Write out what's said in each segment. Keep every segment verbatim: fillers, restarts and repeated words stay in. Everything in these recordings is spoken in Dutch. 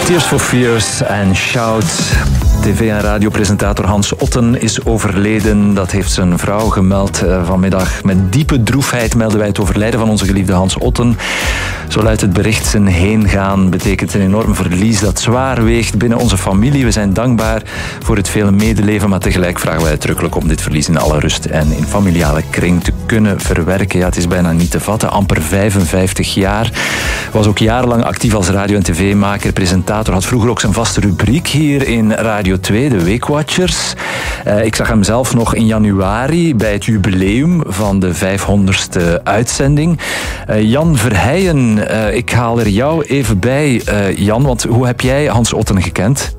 Tears for Fears en Shout. Tv- en radiopresentator Hans Otten is overleden. Dat heeft zijn vrouw gemeld uh, vanmiddag. Met diepe droefheid melden wij het overlijden van onze geliefde Hans Otten. Zo luidt het bericht. Zijn heengaan betekent een enorm verlies dat zwaar weegt binnen onze familie. We zijn dankbaar voor het vele medeleven, maar tegelijk vragen wij uitdrukkelijk om dit verlies in alle rust en in familiale kring te kunnen verwerken. Ja, het is bijna niet te vatten. Amper vijfenvijftig jaar. Was ook jarenlang actief als radio- en tv-maker, presentator. Had vroeger ook zijn vaste rubriek hier in Radio twee, de Weekwatchers. Uh, ik zag hem zelf nog in januari bij het jubileum van de vijfhonderdste uitzending. Uh, Jan Verheijen, uh, ik haal er jou even bij, uh, Jan, want hoe heb jij Hans Otten gekend?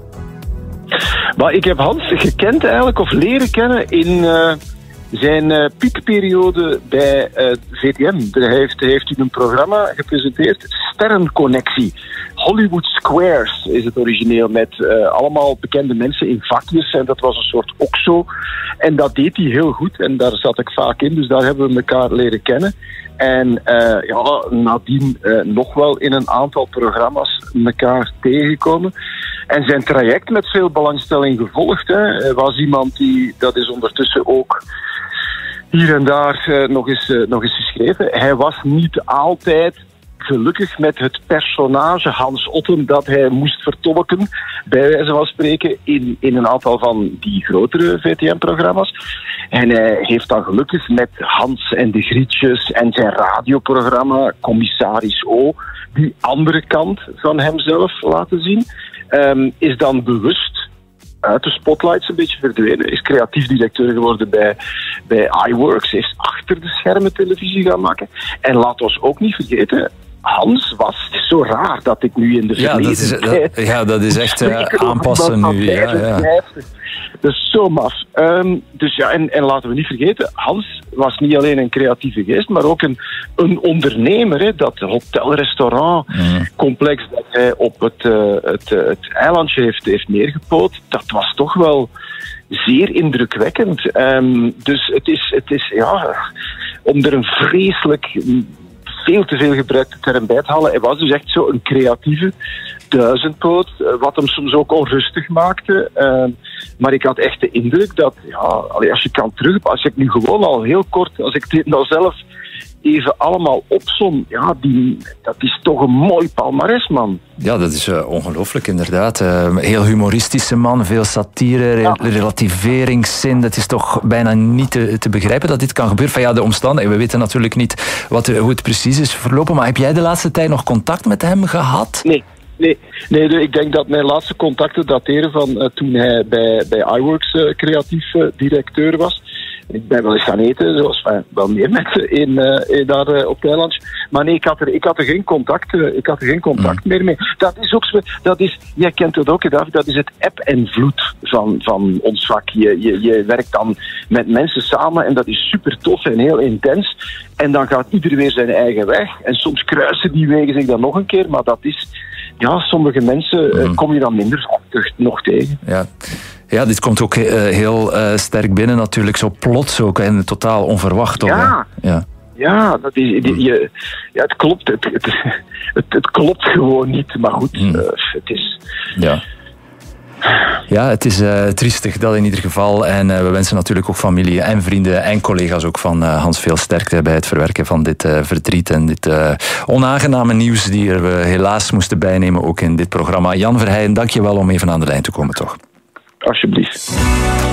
Maar ik heb Hans gekend eigenlijk, of leren kennen in uh, zijn uh, piekperiode bij uh, V T M. Hij heeft, heeft hij een programma gepresenteerd, Sterrenconnectie. Hollywood Squares is het origineel, met uh, allemaal bekende mensen in vakjes. En dat was een soort okso. En dat deed hij heel goed. En daar zat ik vaak in, dus daar hebben we elkaar leren kennen. En uh, ja, nadien uh, nog wel in een aantal programma's elkaar tegengekomen. En zijn traject met veel belangstelling gevolgd. Hè. Hij was iemand die, dat is ondertussen ook hier en daar uh, nog, eens, uh, nog eens geschreven. Hij was niet altijd gelukkig met het personage Hans Otten dat hij moest vertolken, bij wijze van spreken, in, in een aantal van die grotere V T M-programma's. En hij heeft dan gelukkig met Hans en de Grietjes en zijn radioprogramma Commissaris O die andere kant van hemzelf laten zien. Um, is dan bewust uit de spotlights een beetje verdwenen. Is creatief directeur geworden bij, bij iWorks. Is achter de schermen televisie gaan maken. En laat ons ook niet vergeten, Hans was, het is zo raar dat ik nu in de ja, dat is, dat, ja, dat is echt uh, aanpassen nu. Ja, ja. Dat is zo maf. Um, dus ja, en, en laten we niet vergeten, Hans was niet alleen een creatieve geest, maar ook een, een ondernemer. Hè, dat hotel-restaurant-complex dat hij op het, uh, het, uh, het eilandje heeft, heeft neergepoot, dat was toch wel zeer indrukwekkend. Um, dus het is, het is, ja, om er een vreselijk veel te veel gebruikte term bij te halen. Hij was dus echt zo een creatieve duizendpoot, wat hem soms ook onrustig maakte. Uh, maar ik had echt de indruk dat, ja, als je kan terug, als ik nu gewoon al heel kort, als ik dit nou zelf even allemaal opsom, ja, die, dat is toch een mooi palmares, man. Ja, dat is uh, ongelooflijk, inderdaad. Uh, heel humoristische man, veel satire, re- ja. relativeringszin. Dat is toch bijna niet te, te begrijpen dat dit kan gebeuren. Van ja, de omstandigheden, we weten natuurlijk niet wat, hoe het precies is verlopen, maar heb jij de laatste tijd nog contact met hem gehad? Nee. Nee, nee, ik denk dat mijn laatste contacten dateren van uh, toen hij bij, bij iWorks uh, creatief uh, directeur was. Ik ben wel eens gaan eten, zoals uh, wel meer mensen in, uh, in daar uh, op het eilandje. Maar nee, ik had er, ik had er geen contact, uh, ik had er geen contact mm. meer mee. Dat is ook zo, dat is, jij kent het ook, David, dat is het eb en vloed van, van ons vak. Je, je, je werkt dan met mensen samen en dat is super tof en heel intens. En dan gaat ieder weer zijn eigen weg. En soms kruisen die wegen zich dan nog een keer, maar dat is, ja, sommige mensen uh, kom je dan minder terug nog tegen. Ja. Ja, dit komt ook uh, heel uh, sterk binnen natuurlijk, zo plots ook en totaal onverwacht. Toch, ja. ja, ja, dat is, die, je, ja, het klopt. Het, het, het, het klopt gewoon niet, maar goed, mm. uh, het is... Ja. Ja, het is uh, triestig, dat in ieder geval. En uh, we wensen natuurlijk ook familie en vrienden en collega's ook van uh, Hans veel sterkte bij het verwerken van dit uh, verdriet en dit uh, onaangename nieuws die er we helaas moesten bijnemen, ook in dit programma. Jan Verheijen, dank je wel om even aan de lijn te komen, toch? Alsjeblieft.